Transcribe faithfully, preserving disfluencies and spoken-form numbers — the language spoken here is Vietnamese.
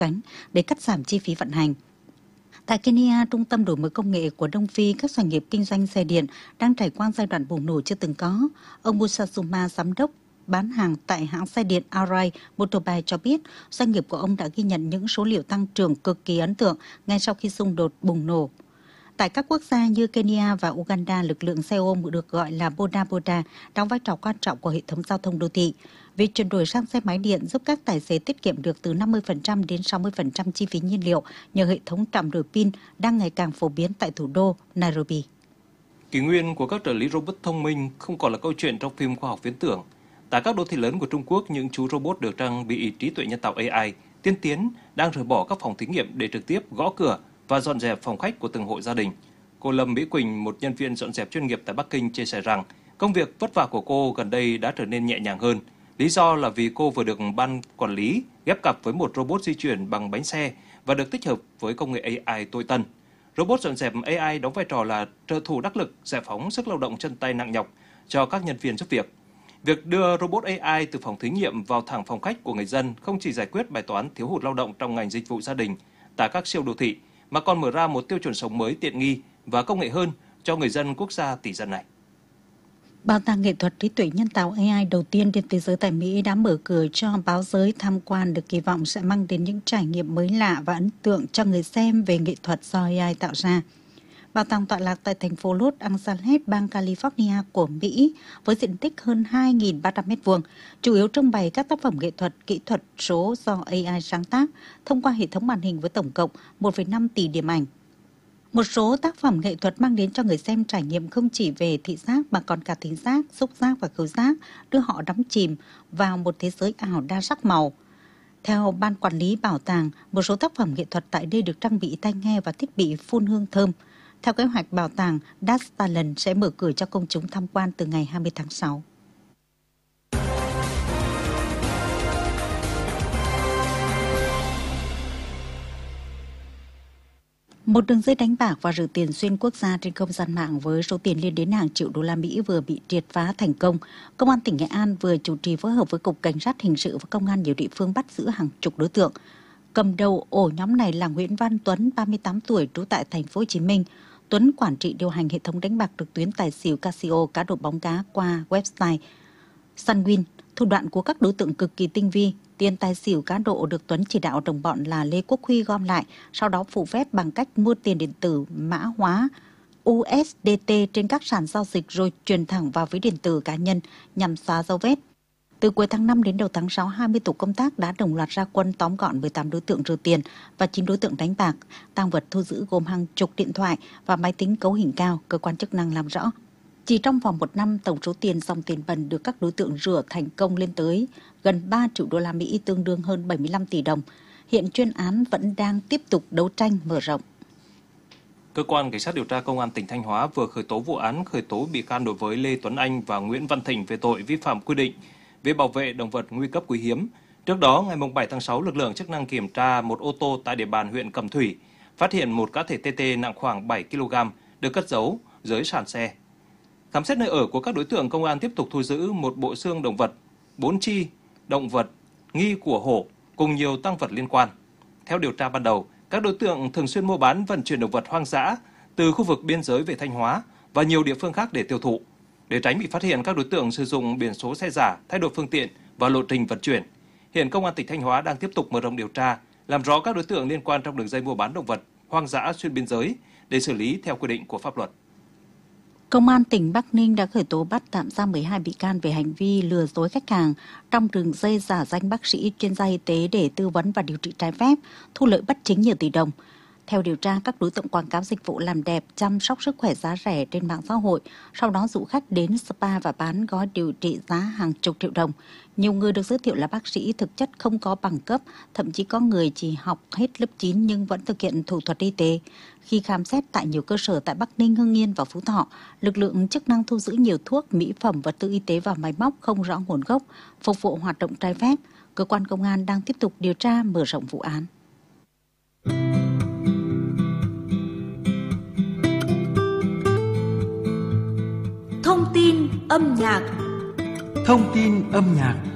cánh để cắt giảm chi phí vận hành. Tại Kenya, trung tâm đổi mới công nghệ của Đông Phi, các doanh nghiệp kinh doanh xe điện đang trải qua giai đoạn bùng nổ chưa từng có. Ông Musa Zuma, giám đốc bán hàng tại hãng xe điện Arai Motorbike cho biết doanh nghiệp của ông đã ghi nhận những số liệu tăng trưởng cực kỳ ấn tượng ngay sau khi xung đột bùng nổ. Tại các quốc gia như Kenya và Uganda, lực lượng xe ôm được gọi là Boda Boda đóng vai trò quan trọng của hệ thống giao thông đô thị. Việc chuyển đổi sang xe máy điện giúp các tài xế tiết kiệm được từ năm mươi phần trăm đến sáu mươi phần trăm chi phí nhiên liệu nhờ hệ thống trạm đổi pin đang ngày càng phổ biến tại thủ đô Nairobi. Kỷ nguyên của các trợ lý robot thông minh không còn là câu chuyện trong phim khoa học viễn tưởng. Tại các đô thị lớn của Trung Quốc, những chú robot được trang bị trí tuệ nhân tạo A I tiên tiến đang rời bỏ các phòng thí nghiệm để trực tiếp gõ cửa và dọn dẹp phòng khách của từng hộ gia đình. Cô Lâm Mỹ Quỳnh, một nhân viên dọn dẹp chuyên nghiệp tại Bắc Kinh, chia sẻ rằng công việc vất vả của cô gần đây đã trở nên nhẹ nhàng hơn. Lý do là vì cô vừa được ban quản lý ghép cặp với một robot di chuyển bằng bánh xe và được tích hợp với công nghệ A I tối tân. Robot dọn dẹp A I đóng vai trò là trợ thủ đắc lực, giải phóng sức lao động chân tay nặng nhọc cho các nhân viên giúp việc. Việc đưa robot A I từ phòng thí nghiệm vào thẳng phòng khách của người dân không chỉ giải quyết bài toán thiếu hụt lao động trong ngành dịch vụ gia đình tại các siêu đô thị, mà còn mở ra một tiêu chuẩn sống mới tiện nghi và công nghệ hơn cho người dân quốc gia tỷ dân này. Bảo tàng nghệ thuật trí tuệ nhân tạo A I đầu tiên trên thế giới tại Mỹ đã mở cửa cho báo giới tham quan, được kỳ vọng sẽ mang đến những trải nghiệm mới lạ và ấn tượng cho người xem về nghệ thuật do A I tạo ra. Bảo tàng tọa lạc tại thành phố Los Angeles, bang California của Mỹ, với diện tích hơn hai nghìn ba trăm mét vuông, chủ yếu trưng bày các tác phẩm nghệ thuật, kỹ thuật số do A I sáng tác thông qua hệ thống màn hình với tổng cộng một phẩy năm tỷ điểm ảnh. Một số tác phẩm nghệ thuật mang đến cho người xem trải nghiệm không chỉ về thị giác mà còn cả thính giác, xúc giác và khứu giác, đưa họ đắm chìm vào một thế giới ảo đa sắc màu. Theo ban quản lý bảo tàng, một số tác phẩm nghệ thuật tại đây được trang bị tai nghe và thiết bị phun hương thơm. Theo kế hoạch, bảo tàng Das Talent sẽ mở cửa cho công chúng tham quan từ ngày hai mươi tháng sáu. Một đường dây đánh bạc và rửa tiền xuyên quốc gia trên không gian mạng với số tiền lên đến hàng triệu đô la Mỹ vừa bị triệt phá thành công. Công an tỉnh Nghệ An vừa chủ trì phối hợp với Cục Cảnh sát Hình sự và Công an nhiều địa phương bắt giữ hàng chục đối tượng. Cầm đầu ổ nhóm này là Nguyễn Văn Tuấn, ba mươi tám tuổi, trú tại thành phố Hồ Chí Minh. Tuấn quản trị điều hành hệ thống đánh bạc trực tuyến tài xỉu Casio, cá độ bóng cá qua website Sunwin. Thủ đoạn của các đối tượng cực kỳ tinh vi. Tiền tài xỉu cá độ được Tuấn chỉ đạo đồng bọn là Lê Quốc Huy gom lại, sau đó phụ phép bằng cách mua tiền điện tử mã hóa U S D T trên các sàn giao dịch rồi truyền thẳng vào ví điện tử cá nhân nhằm xóa dấu vết. Từ cuối tháng năm đến đầu tháng sáu, hai mươi tổ công tác đã đồng loạt ra quân tóm gọn mười tám đối tượng rửa tiền và chín đối tượng đánh bạc. Tang vật thu giữ gồm hàng chục điện thoại và máy tính cấu hình cao, cơ quan chức năng làm rõ. Chỉ trong vòng một năm, tổng số tiền dòng tiền bẩn được các đối tượng rửa thành công lên tới gần ba triệu đô la Mỹ, tương đương hơn bảy mươi lăm tỷ đồng. Hiện chuyên án vẫn đang tiếp tục đấu tranh mở rộng. Cơ quan Cảnh sát điều tra Công an tỉnh Thanh Hóa vừa khởi tố vụ án khởi tố bị can đối với Lê Tuấn Anh và Nguyễn Văn Thịnh về tội vi phạm quy định về bảo vệ động vật nguy cấp quý hiếm. Trước đó, ngày bảy tháng sáu, lực lượng chức năng kiểm tra một ô tô tại địa bàn huyện Cẩm Thủy, phát hiện một cá thể tê tê nặng khoảng bảy ki lô gam được cất giấu dưới sàn xe. Khám xét nơi ở của các đối tượng, công an tiếp tục thu giữ một bộ xương động vật, bốn chi động vật nghi của hổ cùng nhiều tang vật liên quan. Theo điều tra ban đầu, các đối tượng thường xuyên mua bán vận chuyển động vật hoang dã từ khu vực biên giới về Thanh Hóa và nhiều địa phương khác để tiêu thụ. Để tránh bị phát hiện, các đối tượng sử dụng biển số xe giả, thay đổi phương tiện và lộ trình vận chuyển. Hiện Công an tỉnh Thanh Hóa đang tiếp tục mở rộng điều tra, làm rõ các đối tượng liên quan trong đường dây mua bán động vật hoang dã xuyên biên giới để xử lý theo quy định của pháp luật. Công an tỉnh Bắc Ninh đã khởi tố bắt tạm giam mười hai bị can về hành vi lừa dối khách hàng trong đường dây giả danh bác sĩ, chuyên gia y tế để tư vấn và điều trị trái phép, thu lợi bất chính nhiều tỷ đồng. Theo điều tra, các đối tượng quảng cáo dịch vụ làm đẹp, chăm sóc sức khỏe giá rẻ trên mạng xã hội, sau đó dụ khách đến spa và bán gói điều trị giá hàng chục triệu đồng. Nhiều người được giới thiệu là bác sĩ thực chất không có bằng cấp, thậm chí có người chỉ học hết lớp chín nhưng vẫn thực hiện thủ thuật y tế. Khi khám xét tại nhiều cơ sở tại Bắc Ninh, Hưng Yên và Phú Thọ, lực lượng chức năng thu giữ nhiều thuốc, mỹ phẩm, vật tư y tế và máy móc không rõ nguồn gốc, phục vụ hoạt động trái phép. Cơ quan công an đang tiếp tục điều tra mở rộng vụ án. Thông tin âm nhạc. Thông tin âm nhạc.